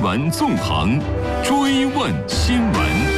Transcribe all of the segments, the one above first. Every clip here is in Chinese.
闻纵横，追问新闻。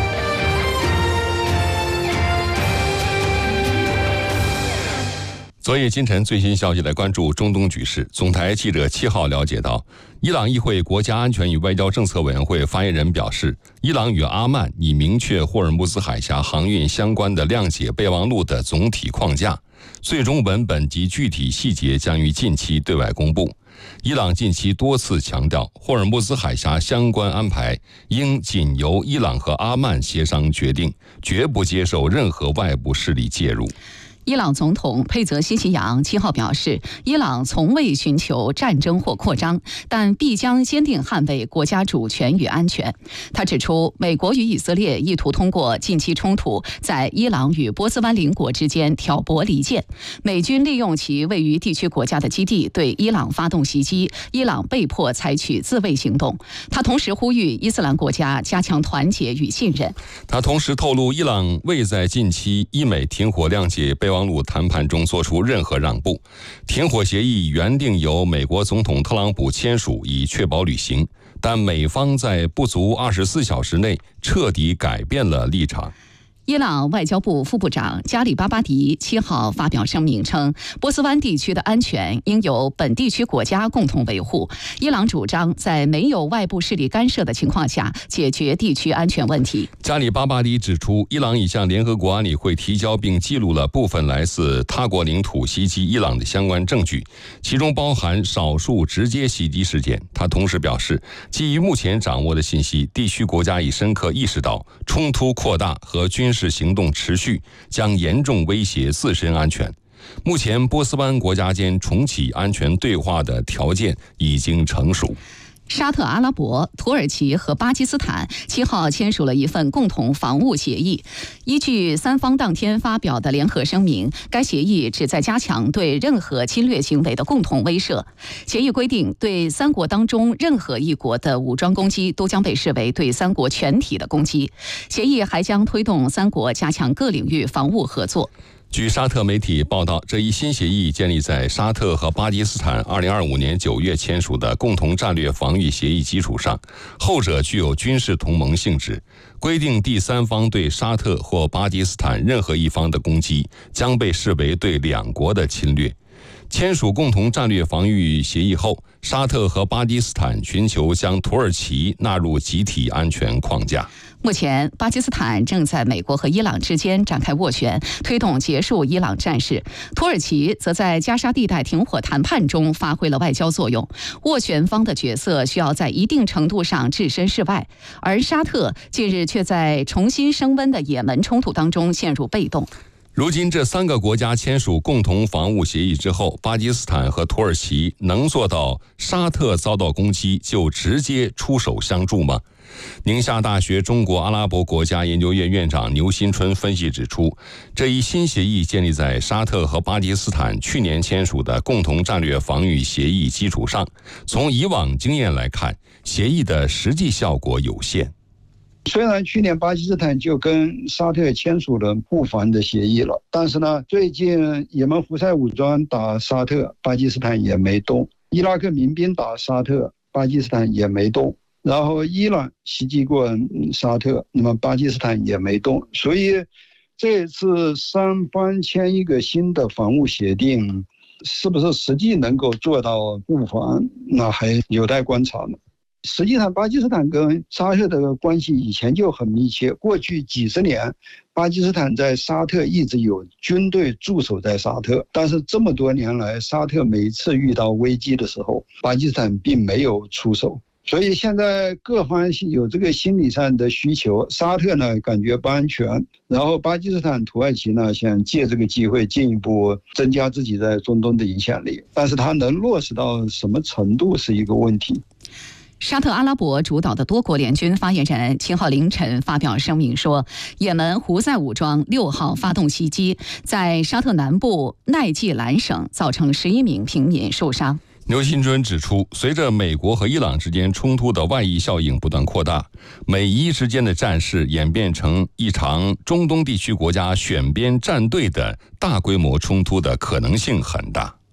昨夜今晨最新消息来关注中东局势。总台记者7号了解到，伊朗议会国家安全与外交政策委员会发言人表示，伊朗与阿曼已明确霍尔木兹海峡航运相关的谅解备忘录的总体框架，最终文本及具体细节将于近期对外公布。伊朗近期多次强调，霍尔木兹海峡相关安排应仅由伊朗和阿曼协商决定，绝不接受任何外部势力介入。 伊朗总统佩泽西奇扬7号表示，伊朗从未寻求战争或扩张，但必将坚定捍卫国家主权与安全。他指出，美国与以色列意图通过近期冲突在伊朗与波斯湾邻国之间挑拨离间，美军利用其位于地区国家的基地对伊朗发动袭击，伊朗被迫采取自卫行动。他同时呼吁伊斯兰国家加强团结与信任。 他同时透露，伊朗未在近期伊美停火谅解备忘录谈判中做出任何让步，停火协议原定由美国总统特朗普签署以确保履行，但美方在不足24小时内彻底改变了立场。 伊朗外交部副部长加里巴巴迪7号发表声明称，波斯湾地区的安全应由本地区国家共同维护。伊朗主张在没有外部势力干涉的情况下解决地区安全问题。 加里巴巴迪指出，伊朗已向联合国安理会提交并记录了部分来自他国领土袭击伊朗的相关证据，其中包含少数直接袭击事件。他同时表示，基于目前掌握的信息，地区国家已深刻意识到冲突扩大和军事行动持续将严重威胁自身安全。目前波斯湾国家间重启安全对话的条件已经成熟。 沙特阿拉伯、土耳其和巴基斯坦7号签署了一份共同防务协议。依据三方当天发表的联合声明，该协议旨在加强对任何侵略行为的共同威慑。协议规定，对三国当中任何一国的武装攻击都将被视为对三国全体的攻击。协议还将推动三国加强各领域防务合作。 据沙特媒体报道，这一新协议建立在沙特和巴基斯坦2025年9月签署的共同战略防御协议基础上，后者具有军事同盟性质，规定第三方对沙特或巴基斯坦任何一方的攻击将被视为对两国的侵略。签署共同战略防御协议后，沙特和巴基斯坦寻求将土耳其纳入集体安全框架。 目前，巴基斯坦正在美国和伊朗之间展开斡旋，推动结束伊朗战事。土耳其则在加沙地带停火谈判中发挥了外交作用，斡旋方的角色需要在一定程度上置身事外，而沙特近日却在重新升温的也门冲突当中陷入被动。 如今这3个国家签署共同防务协议之后，巴基斯坦和土耳其能做到沙特遭到攻击就直接出手相助吗？宁夏大学中国阿拉伯国家研究院院长牛新春分析指出，这一新协议建立在沙特和巴基斯坦去年签署的共同战略防御协议基础上，从以往经验来看，协议的实际效果有限。 虽然去年巴基斯坦就跟沙特签署了互防的协议了，但是呢，最近也门胡塞武装打沙特，巴基斯坦也没动；伊拉克民兵打沙特，巴基斯坦也没动；然后伊朗袭击过沙特，那么巴基斯坦也没动。所以这次三方签一个新的防务协定，是不是实际能够做到互防，那还有待观察呢。实际上，巴基斯坦跟沙特的关系以前就很密切。过去几十年，巴基斯坦在沙特一直有军队驻守在沙特，但是这么多年来，沙特每一次遇到危机的时候，巴基斯坦并没有出手。所以现在各方有这个心理上的需求，沙特呢感觉不安全，然后巴基斯坦、土耳其呢想借这个机会进一步增加自己在中东的影响力，但是它能落实到什么程度是一个问题。 沙特阿拉伯主导的多国联军发言人7号凌晨发表声明说，也门胡塞武装6号发动袭击，在沙特南部奈季兰省造成11名平民受伤。 牛新春指出，随着美国和伊朗之间冲突的外溢效应不断扩大，美伊之间的战事演变成一场中东地区国家选边站队的大规模冲突的可能性很大。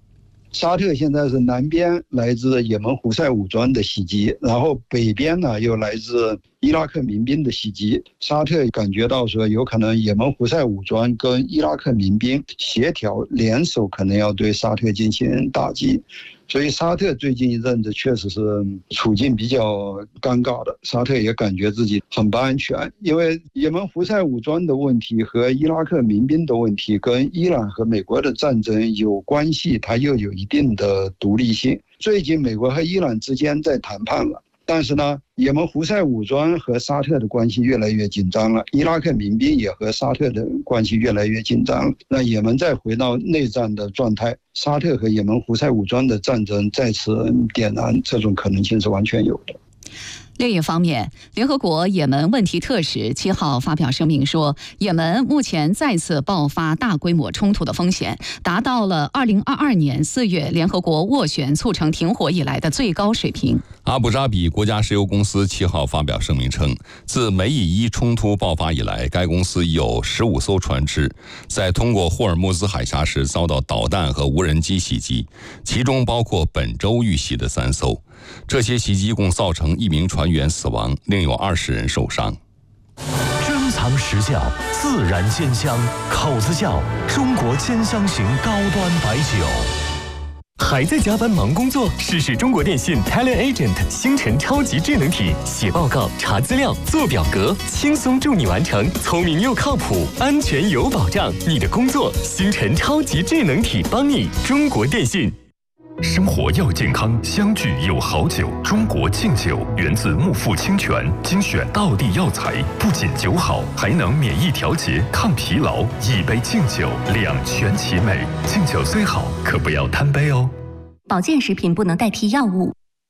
沙特现在是南边来自也门胡塞武装的袭击，然后北边呢又来自伊拉克民兵的袭击。沙特感觉到说有可能也门胡塞武装跟伊拉克民兵协调联手，可能要对沙特进行打击。所以沙特最近一阵子确实是处境比较尴尬的，沙特也感觉自己很不安全，因为也门胡塞武装的问题和伊拉克民兵的问题跟伊朗和美国的战争有关系，它又有一定的独立性。最近美国和伊朗之间在谈判了，但是呢，也门胡塞武装和沙特的关系越来越紧张了，伊拉克民兵也和沙特的关系越来越紧张了。那也门再回到内战的状态，沙特和也门胡塞武装的战争再次点燃，这种可能性是完全有的。 另一方面，联合国也门问题特使7号发表声明说，也门目前再次爆发大规模冲突的风险达到了2022年4月联合国斡旋促成停火以来的最高水平。 阿布扎比国家石油公司7号发表声明称，自梅以1冲突爆发以来，该公司有15艘船只在通过霍尔木兹海峡时遭到导弹和无人机袭击，其中包括本周遇袭的3艘。这些袭击共造成1名船员死亡，另有20人受伤。 珍藏实窖，自然鲜香，口子窖，中国兼香型高端白酒。还在加班忙工作？试试中国电信 TeleAgent 星辰超级智能体，写报告、查资料、做表格，轻松助你完成，聪明又靠谱，安全有保障。你的工作，星辰超级智能体帮你。中国电信。 生活要健康，相聚有好酒。中国敬酒源自木富清泉，精选道地药材，不仅酒好，还能免疫调节、抗疲劳。一杯敬酒，两全其美。敬酒虽好，可不要贪杯哦。 保健食品不能代替药物。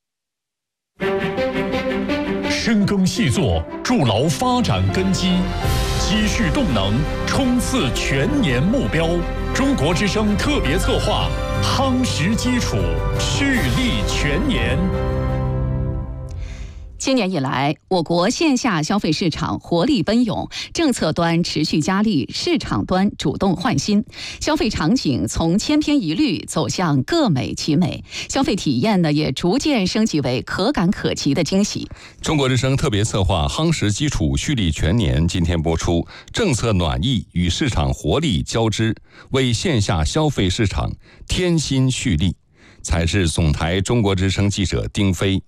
深耕细作，筑牢发展根基，积蓄动能，冲刺全年目标。中国之声特别策划，夯实基础，蓄力全年。 今年以来，我国线下消费市场活力奔涌，政策端持续加力，市场端主动换新，消费场景从千篇一律走向各美其美，消费体验呢也逐渐升级为可感可及的惊喜。 中国之声特别策划夯实基础，蓄力全年今天播出，政策暖意与市场活力交织，为线下消费市场添新蓄力。采自总台中国之声记者丁飞。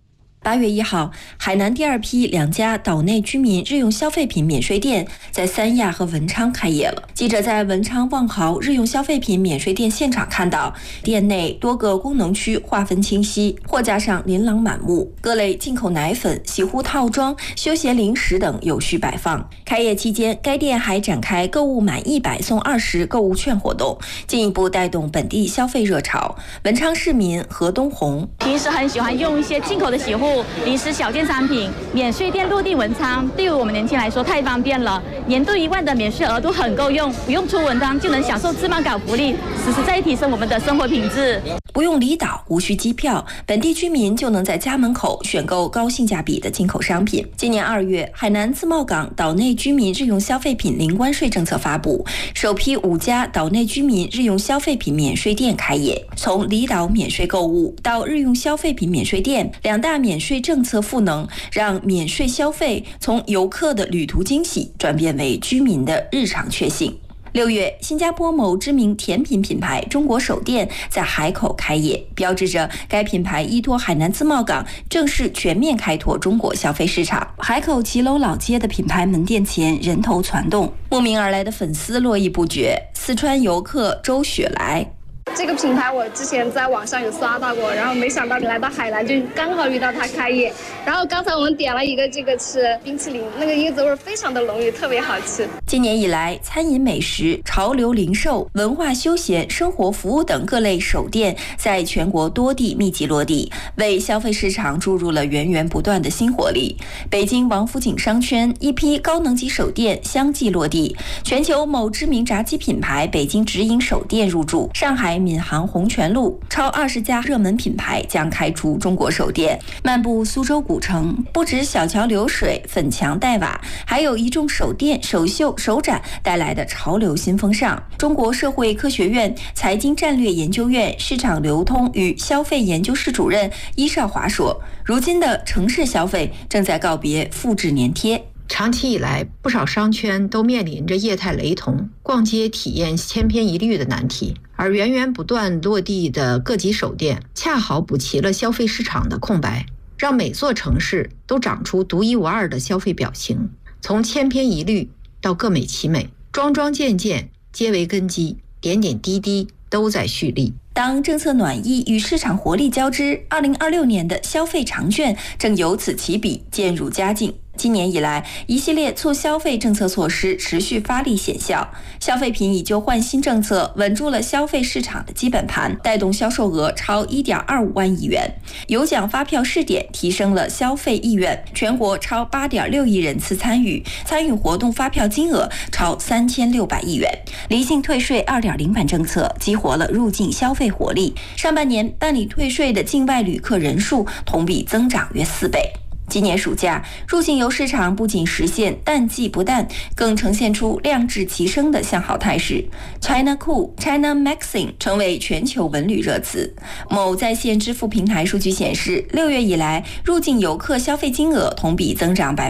8月1号，海南第2批2家岛内居民日用消费品免税店在三亚和文昌开业了。记者在文昌万豪日用消费品免税店现场看到，店内多个功能区划分清晰，货架上琳琅满目，各类进口奶粉、洗护套装、休闲零食等有序摆放。开业期间，该店还展开购物满100送20购物券活动，进一步带动本地消费热潮。文昌市民何东红： 平时很喜欢用一些进口的洗护、零食小件商品，免税店落地文昌，对于我们年轻人来说太方便了。年度1万的免税额度很够用，不用出文章就能享受自贸港福利，实实在在提升我们的生活品质。 不用离岛，无需机票，本地居民就能在家门口选购高性价比的进口商品。今年2月，海南自贸港岛内居民日用消费品零关税政策发布，首批5家岛内居民日用消费品免税店开业。从离岛免税购物到日用消费品免税店，2大免税政策赋能，让免税消费从游客的旅途惊喜转变为居民的日常确幸。6月，新加坡某知名甜品品牌中国首店在海口开业，标志着该品牌依托海南自贸港正式全面开拓中国消费市场。海口骑楼老街的品牌门店前人头攒动，慕名而来的粉丝络绎不绝。四川游客周雪来： 这个品牌我之前在网上有刷到过，然后没想到来到海南就刚好遇到它开业。然后刚才我们点了一个这个吃冰淇淋，那个椰子味非常的浓郁，特别好吃。 今年以来，餐饮美食、潮流零售、文化休闲、生活服务等各类首店在全国多地密集落地，为消费市场注入了源源不断的新活力。北京王府井商圈一批高能级首店相继落地，全球某知名炸鸡品牌北京直营首店入驻，上海闵行红泉路超20家热门品牌将开出中国首店。漫步苏州古城，不止小桥流水、粉墙黛瓦，还有一众首店、首秀、 首展带来的潮流新风尚。中国社会科学院财经战略研究院市场流通与消费研究室主任伊少华说，如今的城市消费正在告别复制粘贴。 长期以来，不少商圈都面临着业态雷同、逛街体验千篇一律的难题，而源源不断落地的各级首店恰好补齐了消费市场的空白，让每座城市都长出独一无二的消费表情。从千篇一律到各美其美，桩桩件件皆为根基，点点滴滴都在蓄力。 当政策暖意与市场活力交织，2026年的消费长卷正由此起笔，渐入佳境。今年以来，一系列促消费政策措施持续发力显效，消费品以旧换新政策稳住了消费市场的基本盘，带动销售额超 1.25 万亿元。有奖发票试点提升了消费意愿，全国超 8.6 亿人次参与活动发票金额超3600亿元。离境退税 2.0 版政策激活了入境消费活力，上半年办理退税的境外旅客人数同比增长约4倍。今年暑假，入境游市场不仅实现淡季不淡，更呈现出量质齐升的向好态势。China Cool、China Maxing 成为全球文旅热词。某在线支付平台数据显示，6月以来，入境游客消费金额同比增长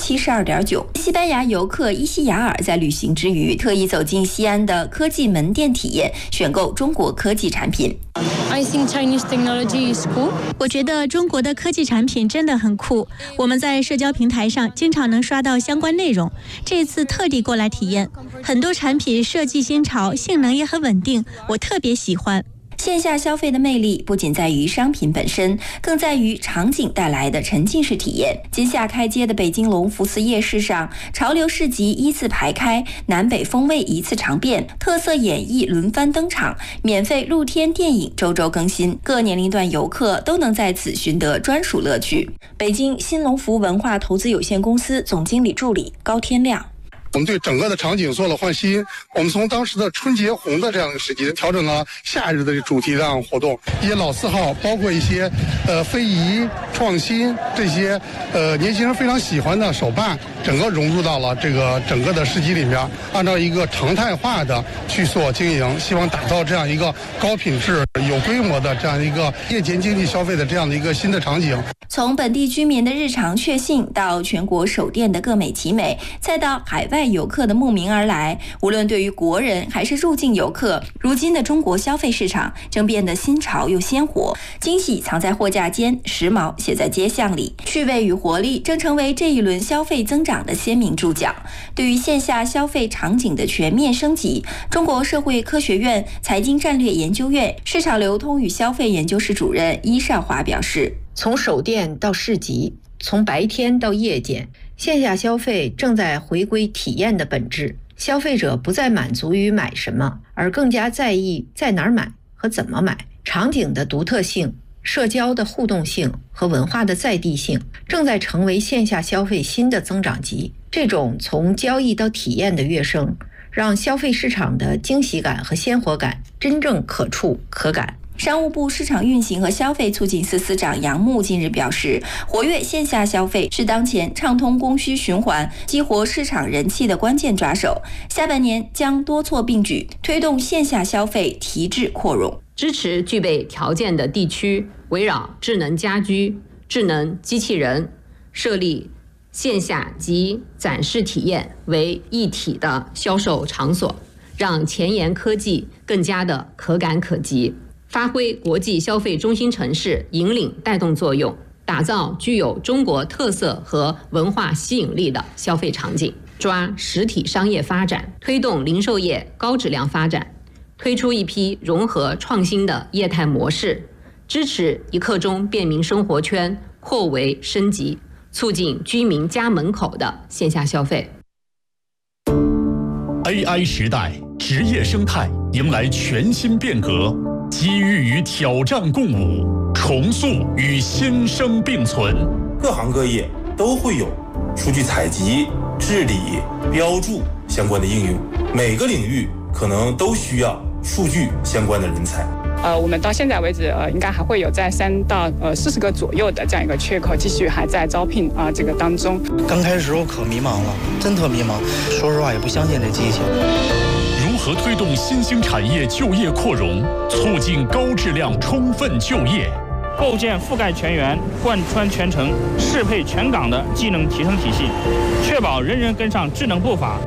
72.9%。西班牙游客伊西雅尔在旅行之余，特意走进西安的科技门店体验，选购中国科技产品。 I think Chinese technology is cool. 我觉得中国的科技产品真的很酷。我们在社交平台上经常能刷到相关内容，这次特地过来体验，很多产品设计新潮，性能也很稳定，我特别喜欢。 线下消费的魅力不仅在于商品本身，更在于场景带来的沉浸式体验。今夏开街的北京隆福寺夜市上，潮流市集依次排开，南北风味一次尝遍，特色演绎轮番登场，免费露天电影周周更新，各年龄段游客都能在此寻得专属乐趣。北京新隆福文化投资有限公司总经理助理高天亮。 我们对整个的场景做了换新，我们从当时的春节红的这样一个时期，调整了夏日的主题这样活动，一些老字号，包括一些非遗创新这些年轻人非常喜欢的手办，整个融入到了这个整个的市集里面，按照一个常态化的去做经营，希望打造这样一个高品质、有规模的这样一个夜间经济消费的这样的一个新的场景。 从本地居民的日常确信，到全国首店的各美其美，再到海外游客的慕名而来，无论对于国人还是入境游客，如今的中国消费市场正变得新潮又鲜活，惊喜藏在货架间，时髦写在街巷里，趣味与活力正成为这一轮消费增长的鲜明注脚。对于线下消费场景的全面升级，中国社会科学院财经战略研究院市场流通与消费研究室主任伊少华表示， 从首店到市集，从白天到夜间，线下消费正在回归体验的本质。消费者不再满足于买什么，而更加在意在哪儿买和怎么买。场景的独特性、社交的互动性和文化的在地性，正在成为线下消费新的增长极。这种从交易到体验的跃升，让消费市场的惊喜感和鲜活感真正可触可感。 商务部市场运行和消费促进司司长杨牧近日表示，活跃线下消费是当前畅通供需循环、激活市场人气的关键抓手。下半年将多措并举，推动线下消费提质扩容， 支持具备条件的地区围绕智能家居、智能机器人设立线下及展示体验为一体的销售场所，让前沿科技更加的可感可及，发挥国际消费中心城市引领带动作用，打造具有中国特色和文化吸引力的消费场景，抓实体商业发展，推动零售业高质量发展，推出一批融合创新的业态模式，支持一刻钟便民生活圈扩围升级，促进居民家门口的线下消费。 AI 时代，职业生态迎来全新变革，机遇与挑战共舞，重塑与新生并存。 各行各业都会有数据采集、治理、标注相关的应用，每个领域可能都需要数据相关的人才。 我们到现在为止，应该还会有在3到40个左右的这样一个缺口，继续还在招聘这个当中。 刚开始时候可迷茫了，真特迷茫，说实话也不相信这机器。 如何推动新兴产业就业扩容，促进高质量充分就业？ 构建覆盖全员、贯穿全程、适配全岗的技能提升体系，确保人人跟上智能步伐，